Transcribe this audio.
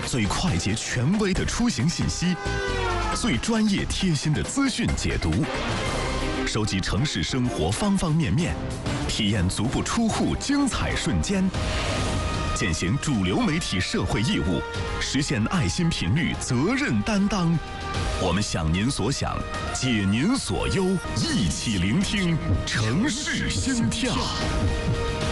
最快捷权威的出行信息，最专业贴心的资讯解读，收集城市生活方方面面，体验足不出户精彩瞬间，践行主流媒体社会义务，实现爱心频率责任担当。我们想您所想，解您所忧，一起聆听城市心跳。